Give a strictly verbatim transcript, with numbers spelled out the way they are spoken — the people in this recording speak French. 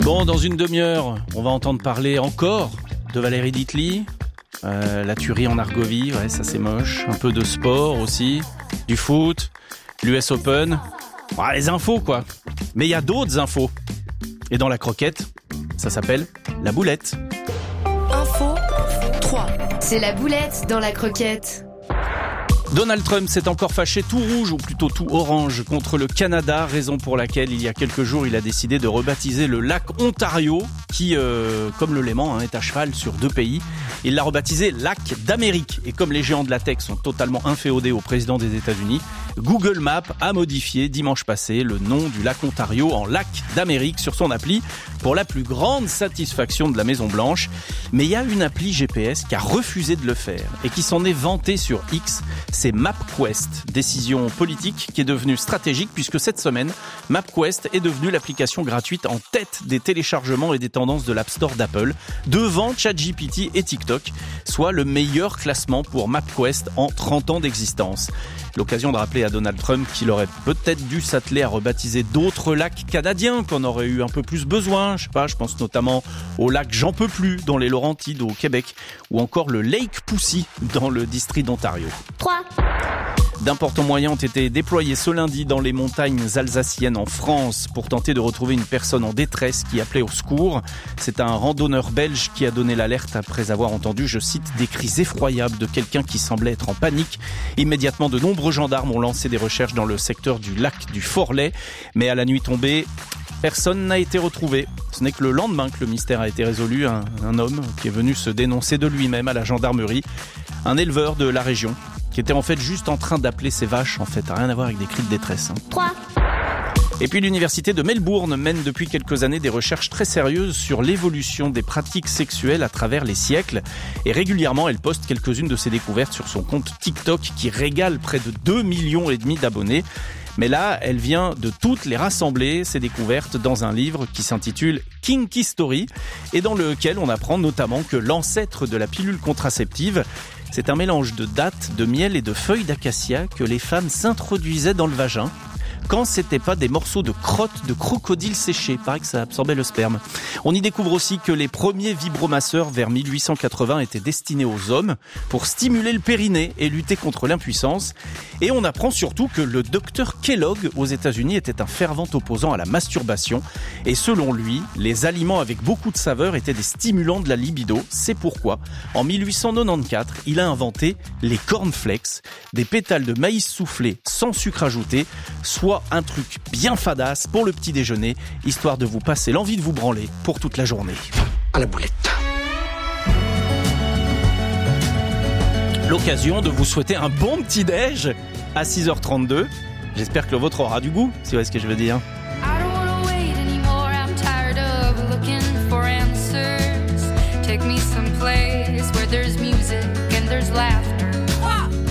Bon, dans une demi-heure, on va entendre parler encore de Valérie Dithly, euh, la tuerie en Argovie, ouais, ça c'est moche. Un peu de sport aussi, du foot, l'U S Open. Ah, les infos quoi. Mais il y a d'autres infos. Et dans la croquette, ça s'appelle la boulette. Info trois. C'est la boulette dans la croquette. Donald Trump s'est encore fâché tout rouge, ou plutôt tout orange, contre le Canada, raison pour laquelle il y a quelques jours il a décidé de rebaptiser le lac Ontario, qui, euh, comme le Léman, hein, est à cheval sur deux pays. Il l'a rebaptisé lac d'Amérique. Et comme les géants de la tech sont totalement inféodés au président des États-Unis, Google Maps a modifié dimanche passé le nom du lac Ontario en lac d'Amérique sur son appli, pour la plus grande satisfaction de la Maison-Blanche. Mais il y a une appli G P S qui a refusé de le faire et qui s'en est vantée sur X. C'est MapQuest, décision politique qui est devenue stratégique puisque cette semaine, MapQuest est devenue l'application gratuite en tête des téléchargements et des tendances de l'App Store d'Apple, devant ChatGPT et TikTok, soit le meilleur classement pour MapQuest en trente ans d'existence. L'occasion de rappeler à Donald Trump qu'il aurait peut-être dû s'atteler à rebaptiser d'autres lacs canadiens qu'on aurait eu un peu plus besoin. Je sais pas, je pense notamment au lac J'en peux plus dans les Laurentides au Québec, ou encore le Lake Poussy dans le district d'Ontario. trois. D'importants moyens ont été déployés ce lundi dans les montagnes alsaciennes en France pour tenter de retrouver une personne en détresse qui appelait au secours. C'est un randonneur belge qui a donné l'alerte après avoir entendu, je cite, des cris effroyables de quelqu'un qui semblait être en panique. Immédiatement, de nombreux gendarmes ont lancé des recherches dans le secteur du lac du Forlet, mais à la nuit tombée, personne n'a été retrouvé. Ce n'est que le lendemain que le mystère a été résolu. Un, un homme qui est venu se dénoncer de lui-même à la gendarmerie, un éleveur de la région, qui était en fait juste en train d'appeler ses vaches, en fait, rien à voir avec des cris de détresse. Hein. trois. Et puis l'université de Melbourne mène depuis quelques années des recherches très sérieuses sur l'évolution des pratiques sexuelles à travers les siècles. Et régulièrement, elle poste quelques-unes de ses découvertes sur son compte TikTok qui régale près de deux millions et demi d'abonnés. Mais là, elle vient de toutes les rassembler, ces découvertes, dans un livre qui s'intitule Kinky Story et dans lequel on apprend notamment que l'ancêtre de la pilule contraceptive, c'est un mélange de dattes, de miel et de feuilles d'acacia que les femmes s'introduisaient dans le vagin quand c'était pas des morceaux de crottes de crocodile séchées. Pareil que ça absorbait le sperme. On y découvre aussi que les premiers vibromasseurs vers mille huit cent quatre-vingts étaient destinés aux hommes pour stimuler le périnée et lutter contre l'impuissance. Et on apprend surtout que le docteur Kellogg aux États-Unis était un fervent opposant à la masturbation. Et selon lui, les aliments avec beaucoup de saveur étaient des stimulants de la libido. C'est pourquoi, en mille huit cent quatre-vingt-quatorze, il a inventé les cornflakes, des pétales de maïs soufflé sans sucre ajouté, soit un truc bien fadasse pour le petit déjeuner, histoire de vous passer l'envie de vous branler pour toute la journée. À la boulette. L'occasion de vous souhaiter un bon petit déj à six heures trente-deux. J'espère que le vôtre aura du goût, si vous voyez ce que je veux dire.